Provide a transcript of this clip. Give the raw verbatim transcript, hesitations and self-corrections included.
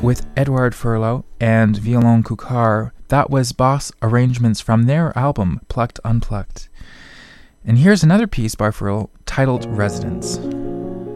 with Edouard Furlow and Violon Cucar. That was Boss arrangements from their album Plucked Unplucked. And here's another piece by Furlow titled Residence.